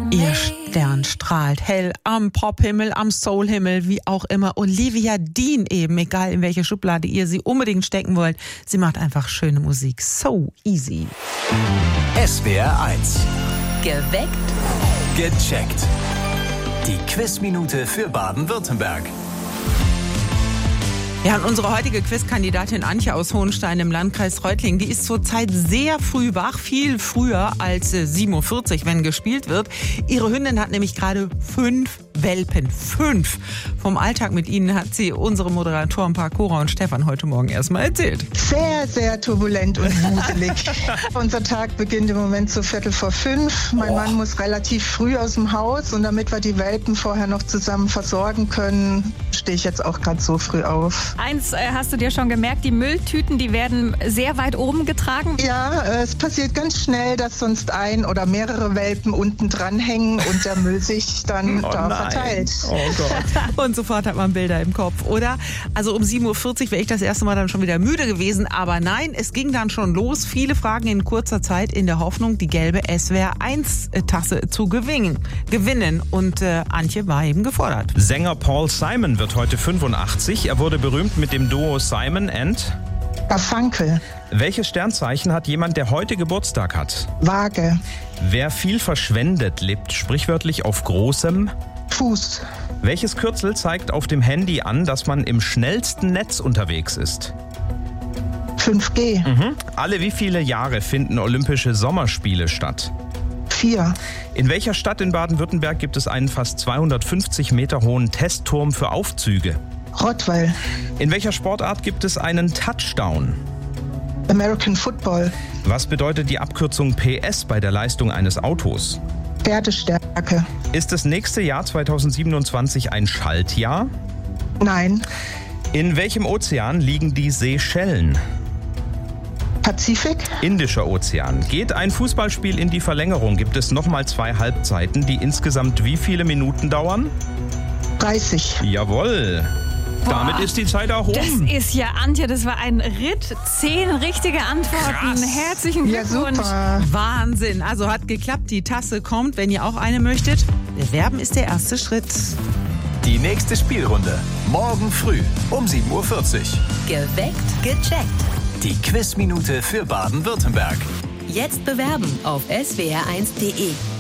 Ihr Stern strahlt hell am Pophimmel, am Soulhimmel, wie auch immer. Olivia Dean eben, egal in welche Schublade ihr sie unbedingt stecken wollt. Sie macht einfach schöne Musik. So easy. SWR 1. Geweckt. Gecheckt. Die Quizminute für Baden-Württemberg. Ja, und unsere heutige Quizkandidatin Antje aus Hohenstein im Landkreis Reutlingen, die ist zurzeit sehr früh wach, viel früher als 7:40 Uhr, wenn gespielt wird. Ihre Hündin hat nämlich gerade 5 Welpen. 5. Vom Alltag mit ihnen hat sie unsere Moderatoren Cora und Stefan heute Morgen erstmal erzählt. Sehr, sehr turbulent und wuselig. Unser Tag beginnt im Moment so 4:45. Mein Mann muss relativ früh aus dem Haus und damit wir die Welpen vorher noch zusammen versorgen können, stehe ich jetzt auch gerade so früh auf. Eins hast du dir schon gemerkt, die Mülltüten, die werden sehr weit oben getragen. Ja, es passiert ganz schnell, dass sonst ein oder mehrere Welpen unten dranhängen und der Müll sich dann verteilt. Oh Gott. Und sofort hat man Bilder im Kopf, oder? Also um 7:40 Uhr wäre ich das erste Mal dann schon wieder müde gewesen, aber nein, es ging dann schon los. Viele Fragen in kurzer Zeit in der Hoffnung, die gelbe SWR 1 Tasse zu gewinnen. Und Antje war eben gefordert. Sänger Paul Simon wird heute 85. Er wurde berühmt mit dem Duo Simon and Garfunkel. Welches Sternzeichen hat jemand, der heute Geburtstag hat? Waage. Wer viel verschwendet, lebt sprichwörtlich auf großem Fuß. Welches Kürzel zeigt auf dem Handy an, dass man im schnellsten Netz unterwegs ist? 5G. Alle wie viele Jahre finden Olympische Sommerspiele statt? 4. In welcher Stadt in Baden-Württemberg gibt es einen fast 250 Meter hohen Testturm für Aufzüge? Rottweil. In welcher Sportart gibt es einen Touchdown? American Football. Was bedeutet die Abkürzung PS bei der Leistung eines Autos? Pferdestärke. Ist das nächste Jahr 2027 ein Schaltjahr? Nein. In welchem Ozean liegen die Seychellen? Pazifik. Indischer Ozean. Geht ein Fußballspiel in die Verlängerung, gibt es nochmal 2 Halbzeiten, die insgesamt wie viele Minuten dauern? 30. Jawohl. Damit ist die Zeit auch Das um. ist ja, Antje, das war ein Ritt. 10 richtige Antworten. Krass. Herzlichen Ja, Glückwunsch. super. Wahnsinn. Also hat geklappt, die Tasse kommt, wenn ihr auch eine möchtet. Bewerben ist der erste Schritt. Die nächste Spielrunde. Morgen früh um 7:40 Uhr. Geweckt. Gecheckt. Die Quizminute für Baden-Württemberg. Jetzt bewerben auf swr1.de.